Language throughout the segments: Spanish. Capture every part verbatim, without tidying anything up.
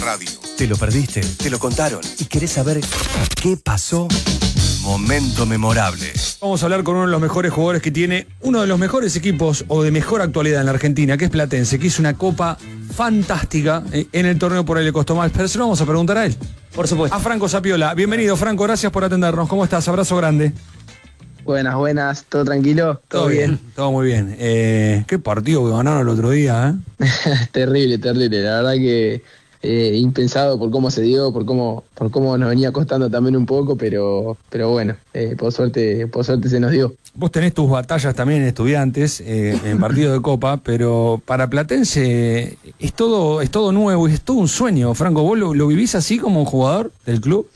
radio. ¿Te lo perdiste? ¿Te lo contaron? ¿Y querés saber qué pasó? Momento memorable. Vamos a hablar con uno de los mejores jugadores que tiene uno de los mejores equipos o de mejor actualidad en la Argentina, que es Platense, que hizo una copa fantástica en el torneo. Por ahí le costó más, pero se lo vamos a preguntar a él. Por supuesto. A Franco Zapiola. Bienvenido, Franco, gracias por atendernos. ¿Cómo estás? Abrazo grande. Buenas, buenas. ¿Todo tranquilo? Todo, todo bien? bien. Todo muy bien. Eh, qué partido que ganaron el otro día, ¿eh? Terrible, terrible. La verdad que eh, impensado por cómo se dio, por cómo por cómo nos venía costando también un poco, pero pero bueno, eh, por suerte por suerte se nos dio. Vos tenés tus batallas también en Estudiantes, eh, en partidos de Copa, pero para Platense es todo es todo nuevo y es todo un sueño. Franco, ¿vos lo, lo vivís así como jugador del club?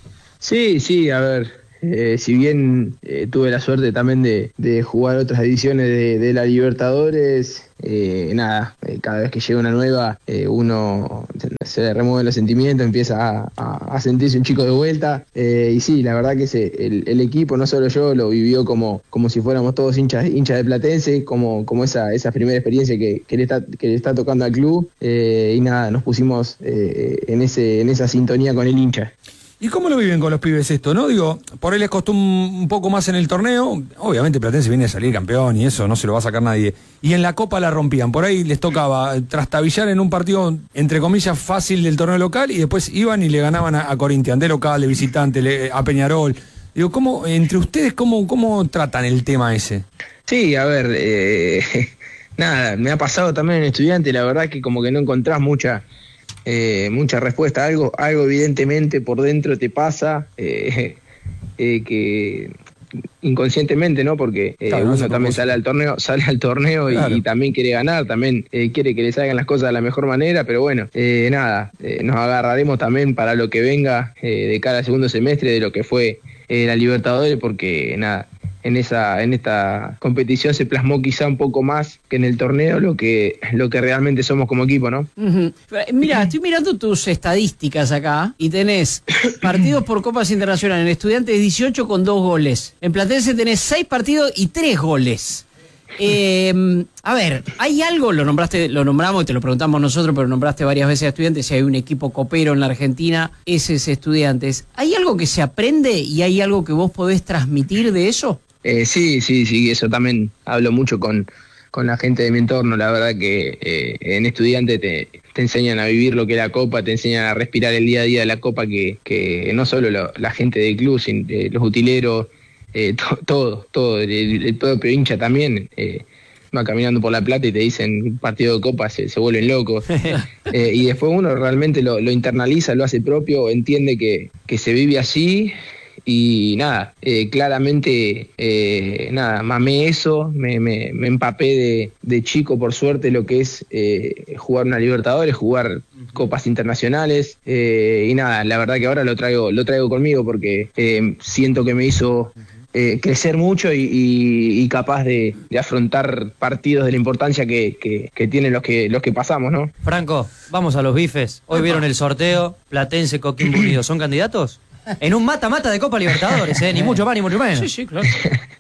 Sí, sí, a ver... Eh, si bien eh, tuve la suerte también de, de jugar otras ediciones de, de la Libertadores, eh, nada, eh, cada vez que llega una nueva, eh, uno se remueven los sentimientos, empieza a, a, a sentirse un chico de vuelta, eh, y sí, la verdad que ese, el, el equipo, no solo yo, lo vivió como, como si fuéramos todos hinchas, hinchas de Platense, como, como esa, esa primera experiencia que, que, le está, que le está tocando al club, eh, y nada, nos pusimos eh, en, ese, en esa sintonía con el hincha. ¿Y cómo lo viven con los pibes esto, no? Digo, por ahí les costó un, un poco más en el torneo. Obviamente Platense viene a salir campeón y eso no se lo va a sacar nadie. Y en la Copa la rompían. Por ahí les tocaba trastabillar en un partido, entre comillas, fácil del torneo local y después iban y le ganaban a, a Corinthians, de local, de visitante, le, a Peñarol. Digo, ¿cómo, entre ustedes, cómo, cómo tratan el tema ese? Sí, a ver, eh, nada, me ha pasado también en Estudiante, la verdad que como que no encontrás mucha... Eh, mucha respuesta, algo algo evidentemente por dentro te pasa, eh, eh, que inconscientemente, ¿no? Porque eh, claro, uno no también sale al torneo, sale al torneo claro. y, y también quiere ganar, también eh, quiere que le salgan las cosas de la mejor manera, pero bueno, eh, nada, eh, nos agarraremos también para lo que venga eh, de cara al segundo semestre de lo que fue eh, la Libertadores, porque nada, en esa en esta competición se plasmó quizá un poco más que en el torneo lo que lo que realmente somos como equipo, ¿no? Uh-huh. Mira, estoy mirando tus estadísticas acá y tenés partidos por Copas Internacionales. En Estudiantes dieciocho con dos goles. En Platense tenés seis partidos y tres goles. Eh, a ver, hay algo, lo nombraste, lo nombramos y te lo preguntamos nosotros, pero nombraste varias veces a Estudiantes. Si hay un equipo copero en la Argentina, ese es Estudiantes. ¿Hay algo que se aprende y hay algo que vos podés transmitir de eso? Eh, sí, sí, sí, eso también hablo mucho con, con la gente de mi entorno. La verdad que eh, en Estudiantes te, te enseñan a vivir lo que es la Copa, te enseñan a respirar el día a día de la Copa, que, que no solo lo, la gente del club, sino, eh, los utileros, eh, to, todo, todo, el, el propio hincha también. Eh, va caminando por La Plata y te dicen partido de Copa, se, se vuelven locos. eh, y después uno realmente lo, lo internaliza, lo hace propio, entiende que, que se vive así. Y nada, eh, claramente, eh, nada, mamé eso, me, me, me empapé de, de chico, por suerte, lo que es eh, jugar una Libertadores, jugar copas internacionales, eh, y nada, la verdad que ahora lo traigo, lo traigo conmigo porque eh, siento que me hizo eh, crecer mucho y, y, y capaz de, de afrontar partidos de la importancia que, que, que tienen los que, los que pasamos, ¿no? Franco, vamos a los bifes. Hoy vieron el sorteo, Platense, Coquimbo Unido, ¿son candidatos? En un mata-mata de Copa Libertadores, ¿eh? Ni mucho más ni mucho menos. Sí, sí, claro.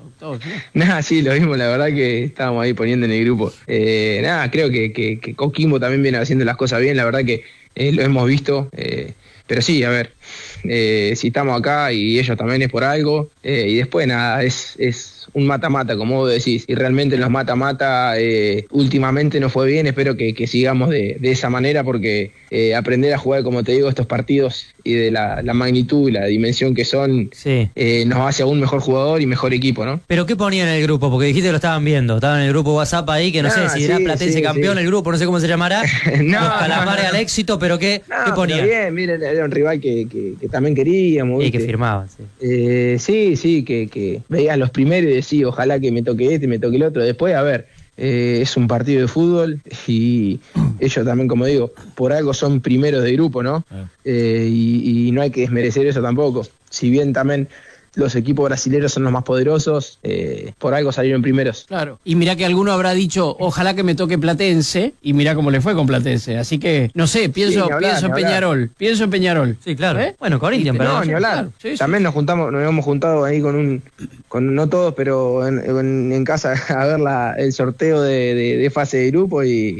Nada, sí, lo mismo, la verdad que estábamos ahí poniendo en el grupo. Eh, nada, creo que, que, que Coquimbo también viene haciendo las cosas bien, la verdad que eh, lo hemos visto. Eh, pero sí, a ver, eh, si estamos acá y ellos también es por algo. Eh, y después nada, es... es un mata-mata, como vos decís, y realmente en los mata-mata eh, últimamente no fue bien, espero que, que sigamos de, de esa manera, porque eh, aprender a jugar, como te digo, estos partidos y de la, la magnitud y la dimensión que son, sí. eh, nos hace a un mejor jugador y mejor equipo, ¿no? ¿Pero qué ponían en el grupo? Porque dijiste que lo estaban viendo, estaban en el grupo WhatsApp ahí, que no ah, sé si sí, era Platense sí, campeón, sí. El grupo, no sé cómo se llamará, no, los calamares no, no. al éxito, pero ¿qué, no, ¿qué ponían? Pero bien, miren, era un rival que, que, que también queríamos. Y que firmaban, sí. Eh, sí, sí, que, que veías los primeros y decías, ojalá que me toque este, me toque el otro. Después, a ver, eh, es un partido de fútbol y ellos también, como digo, por algo son primeros de grupo, ¿no? Ah. Eh, y, y no hay que desmerecer eso tampoco. Si bien también los equipos brasileños son los más poderosos, eh, por algo salieron primeros. Claro. Y mirá que alguno habrá dicho, ojalá que me toque Platense, y mirá cómo le fue con Platense. Así que, no sé, pienso, sí, hablar, pienso en Peñarol. Pienso en Peñarol. Sí, claro. ¿Eh? Bueno, Corinthians, pero no, ni hablar. Claro. Sí, también sí. nos juntamos, nos hemos juntado ahí con un, con no todos, pero en, en, en casa a ver la, el sorteo de, de, de fase de grupo y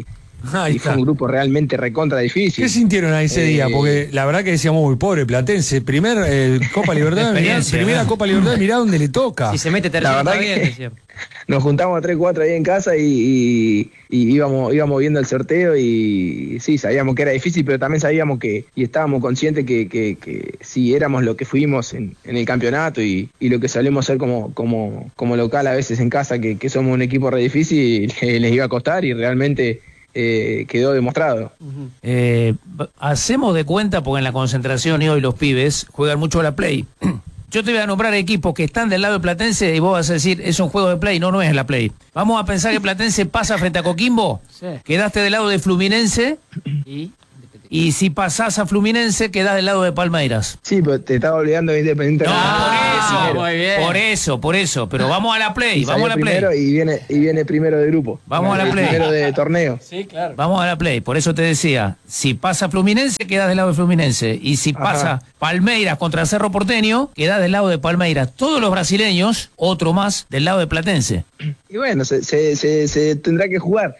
Ahí y fue está. un grupo realmente recontra difícil. ¿Qué sintieron ahí ese Eh, día? Porque la verdad que decíamos, muy pobre Platense, primer eh, Copa Libertadores, mirá, Experiencia, primera ¿no? Copa Libertadores, mirá dónde le toca. Si se mete tercero, La verdad está bien, que- decía. Nos juntamos a tres, cuatro ahí en casa y, y- y íbamos, íbamos viendo el sorteo y sí, sabíamos que era difícil, pero también sabíamos que, y estábamos conscientes que, que, que sí éramos lo que fuimos en, en el campeonato y, y lo que solemos ser como, como, como local a veces en casa, que, que somos un equipo re difícil y les iba a costar y realmente eh, quedó demostrado. Eh, hacemos de cuenta, porque en la concentración y hoy los pibes juegan mucho a la Play. Yo te voy a nombrar equipos que están del lado de Platense y vos vas a decir, es un juego de Play. No, no es la Play. Vamos a pensar que Platense pasa frente a Coquimbo. Sí. Quedaste del lado de Fluminense Y y si pasás a Fluminense quedás del lado de Palmeiras. Sí, pero te estaba olvidando de Independiente. No, Ah, por muy eso, bien. por eso, por eso. Pero vamos a la Play, Y vamos a la salió Play. primero y viene, y viene primero de grupo. Vamos a la Y Play. Primero de torneo. sí, claro. Vamos a la Play, por eso te decía, si pasa Fluminense, quedás del lado de Fluminense. Y si Ajá. pasa Palmeiras contra Cerro Porteño, quedás del lado de Palmeiras. Todos los brasileños, otro más, del lado de Platense. Y bueno, se, se, se, se tendrá que jugar.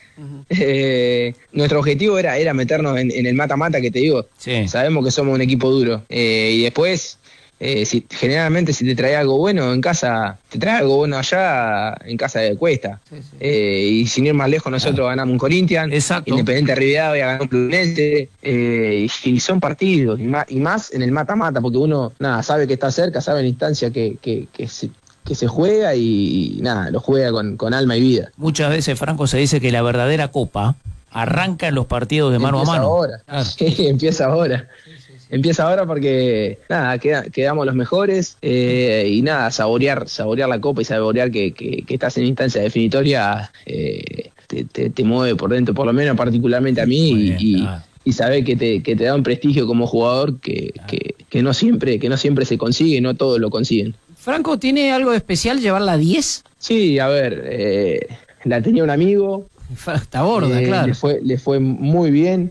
Eh, nuestro objetivo era, era meternos en, en el mata-mata que te digo. Sí. Sabemos que somos un equipo duro. Eh, y después, eh, si, generalmente si te trae algo bueno en casa, te trae algo bueno allá, en casa de cuesta. Eh, y sin ir más lejos, nosotros ganamos un Corinthians, Exacto. Independiente Rivadavia ganó un Fluminense, eh, y, y son partidos, y más, y más en el mata-mata, porque uno, nada, sabe que está cerca, sabe la instancia que, que, que se que se juega y, y nada, lo juega con, con alma y vida. Muchas veces, Franco, se dice que la verdadera copa arranca en los partidos de mano empieza a mano. ahora. Claro. Sí, empieza ahora. Empieza ahora porque, nada, queda- quedamos los mejores eh, y nada, saborear saborear la copa y saborear que, que, que estás en instancia definitoria eh, te, te, te mueve por dentro, por lo menos particularmente a mí, Muy y, bien, y, claro. y saber que te, que te da un prestigio como jugador que, que, que no siempre que no siempre se consigue, no todos lo consiguen. Franco, ¿tiene algo de especial llevar la diez? Sí, a ver, eh, la tenía un amigo. Está borda, Eh, claro. Le fue, le fue muy bien.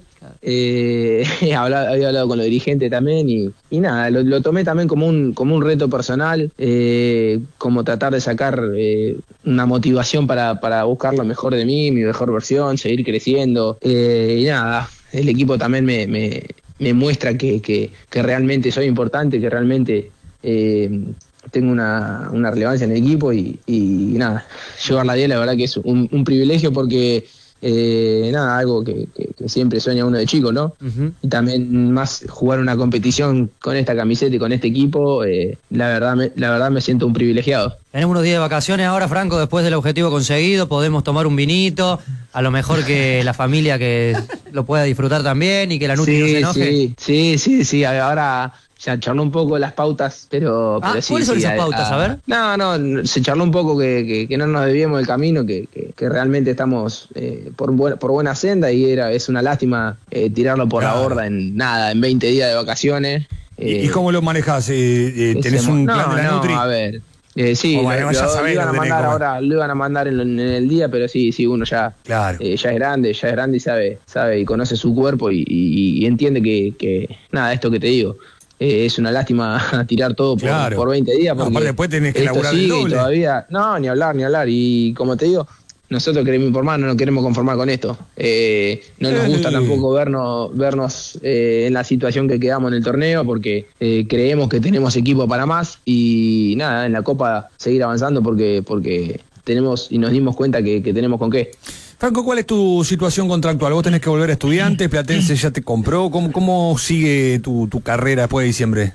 Eh, habla- había hablado con los dirigentes también y, y nada, lo, lo tomé también como un, como un reto personal, eh, como tratar de sacar eh, una motivación para, para buscar lo mejor de mí, mi mejor versión, seguir creciendo. Eh, y nada, el equipo también me, me, me muestra que, que, que realmente soy importante, que realmente eh, tengo una, una relevancia en el equipo y, y nada, llevar la diez la verdad que es un, un privilegio porque eh, nada, algo que, que, que siempre sueña uno de chico, ¿no? Ujú. Y también más jugar una competición con esta camiseta y con este equipo, eh, la verdad me, la verdad me siento un privilegiado. Tenemos unos días de vacaciones ahora, Franco, después del objetivo conseguido, podemos tomar un vinito, a lo mejor que la familia que lo pueda disfrutar también y que la Nutri no se enoje. sí, sí, sí, sí, ahora ya charló un poco las pautas, pero, Ah, pero sí, ¿cuáles son sí, esas pautas? A ver. No, no, se charló un poco que, que, que no nos debíamos del camino, que, que, que realmente estamos eh, por, buena, por buena senda y era es una lástima eh, tirarlo por Claro. la borda en nada, en veinte días de vacaciones. ¿Y, Eh, y cómo lo manejás? Eh, eh, ¿Tenés ese- un no, plan de la no, Nutri? a ver. Eh, sí, O bueno, lo, ya lo- sabés lo iban lo a tenés mandar que comer. ahora, lo iban a mandar en, en el día, pero sí, sí, uno ya, Claro. eh, ya es grande, ya es grande y sabe, sabe y conoce su cuerpo y, y- y entiende que, que, nada, esto que te digo, eh, es una lástima tirar todo por, Claro. por veinte días. No, Porque aparte después tenés que esto laburar el sigue y doble. todavía, no, ni hablar, ni hablar. Y como te digo, nosotros queremos informar, no nos queremos conformar con esto. Eh, no nos Sí. gusta tampoco vernos, vernos eh, en la situación que quedamos en el torneo porque eh, creemos que tenemos equipo para más y nada, en la Copa seguir avanzando porque, porque tenemos y nos dimos cuenta que, que tenemos con qué. Franco, ¿cuál es tu situación contractual? ¿Vos tenés que volver a estudiante? ¿Platense ya te compró? ¿Cómo, cómo sigue tu, tu carrera después de diciembre?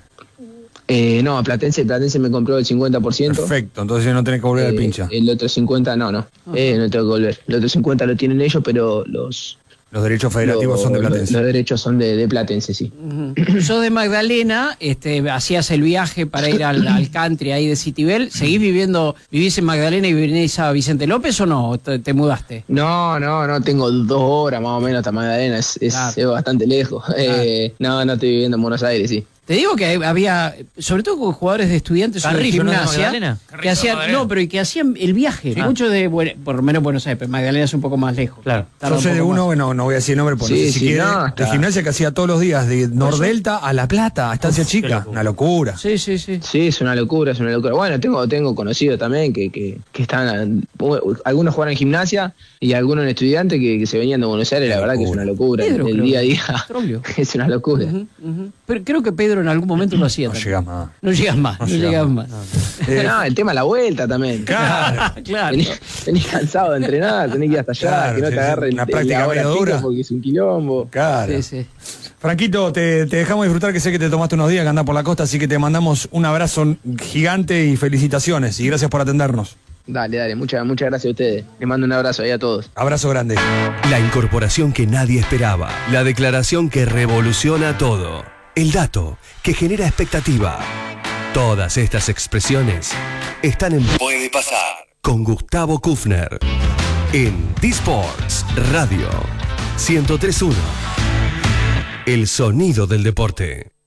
Eh, no, Platense, Platense me compró el cincuenta por ciento. Perfecto, entonces no tenés que volver al Eh, pincha. El otro cincuenta, no, no, eh, no tengo que volver. El otro cincuenta lo tienen ellos, pero los, Los derechos federativos los- son de los- Platense. Los derechos son de, de Platense, sí. Ujú. Sos de Magdalena, este, hacías el viaje para ir al, al country ahí de Citibel. ¿Seguís viviendo, vivís en Magdalena y venís a Vicente López o no? ¿Te, te mudaste? No, no, no, tengo dos horas más o menos hasta Magdalena, es, es, Claro. es bastante lejos. Eh, no, no estoy viviendo en Buenos Aires, sí. Te digo que había, sobre todo con jugadores de estudiantes o de Carrillo, ¿no? gimnasia, Magdalena. que Carrillo, hacían, Magdalena. no, pero y que hacían el viaje. Sí. Muchos de, bueno, por lo menos Buenos Aires, pero Magdalena es un poco más lejos. Claro. Tarda Yo un sé de poco uno, más. bueno, no voy a decir el nombre, porque Sí, no sé si sí, quiere, no, de está. gimnasia que hacía todos los días, de Nordelta a La Plata, a Estancia Chica. locura. Una locura. Sí, sí, sí. Sí, es una locura, es una locura. Bueno, tengo tengo conocidos también que, que, que están, algunos juegan en gimnasia y algunos en estudiantes que, que se venían de Buenos Aires, la verdad que es una locura. Pedro, el creo. día a día Troglio. es una locura. Ujú, ujú. Pero creo que Pedro en algún momento lo hacía. No también. llega más. No llegas más, no, No llegas llegamos. más. Eh, No, el tema de la vuelta también. Claro. Claro. Tenés, tenés cansado de entrenar, tenés que ir hasta allá, Claro, que no sí, te sí, agarren una de práctica la hora medio pico dura. porque es un quilombo. Claro. Sí, sí. Franquito, te, te dejamos disfrutar, que sé que te tomaste unos días que andás por la costa, así que te mandamos un abrazo gigante y felicitaciones y gracias por atendernos. Dale, dale, muchas, muchas gracias a ustedes. Les mando un abrazo ahí a todos. Abrazo grande. La incorporación que nadie esperaba. La declaración que revoluciona todo. El dato que genera expectativa. Todas estas expresiones están en Puede Pasar con Gustavo Kufner en D-Sports Radio ciento tres punto uno. El sonido del deporte.